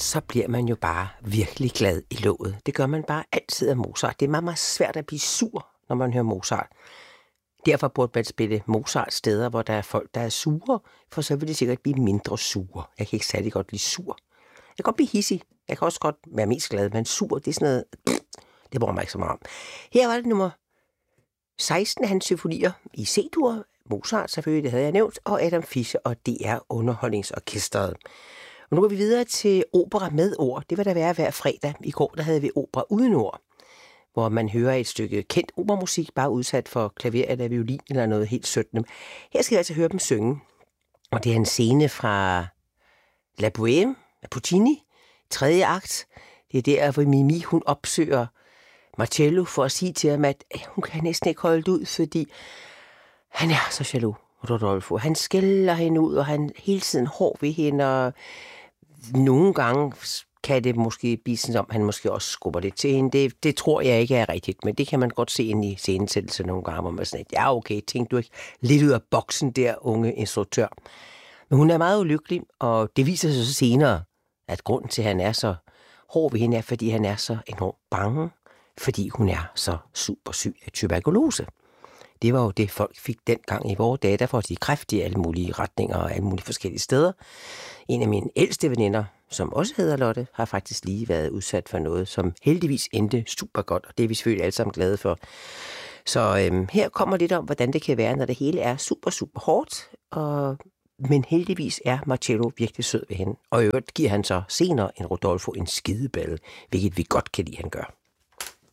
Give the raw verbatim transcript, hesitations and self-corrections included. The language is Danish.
så bliver man jo bare virkelig glad i låget. Det gør man bare altid af Mozart. Det er meget, meget svært at blive sur, når man hører Mozart. Derfor burde man spille Mozart steder, hvor der er folk, der er sure, for så vil det sikkert blive mindre sure. Jeg kan ikke særlig godt blive sur. Jeg kan godt blive hissig. Jeg kan også godt være mest glad, men sur, det er sådan noget... Det bruger mig ikke så meget om. Her var det nummer seksten af hans symfonier i C-dur. Mozart selvfølgelig, det havde jeg nævnt, og Adam Fischer og D R Underholdningsorkestret. Og nu går vi videre til opera med ord. Det vil der være hver fredag. I går der havde vi opera uden ord, hvor man hører et stykke kendt operamusik, bare udsat for klaver eller violin eller noget helt syttende. Her skal vi altså høre dem synge. Og det er en scene fra La Bohème af Puccini, tredje akt. Det er der, hvor Mimi hun opsøger Marcello for at sige til ham, at hun kan næsten ikke holde det ud, fordi han er så jaloux, Rodolfo. Han skælder hende ud, og han hele tiden hård ved hende, og nogle gange kan det måske blive sådan, om han måske også skubber det til hende. Det, det tror jeg ikke er rigtigt, men det kan man godt se ind i scenesættelse nogle gange, hvor man sådan, at ja okay, tænk du ikke lidt ud af boksen der, unge instruktør. Men hun er meget ulykkelig, og det viser sig så senere, at grunden til, at han er så hård ved hende, er, fordi han er så enormt bange, fordi hun er så super syg af tuberkulose. Det var jo det, folk fik dengang i vores dage, der får de kræft i alle mulige retninger og alle mulige forskellige steder. En af mine ældste veninder, som også hedder Lotte, har faktisk lige været udsat for noget, som heldigvis endte super godt, og det er vi selvfølgelig alle sammen glade for. Så øhm, her kommer lidt om, hvordan det kan være, når det hele er super, super hårdt, og, men heldigvis er Marcello virkelig sød ved hende. Og i øvrigt giver han så senere en Rodolfo en skideballe, hvilket vi godt kan lide, han gør.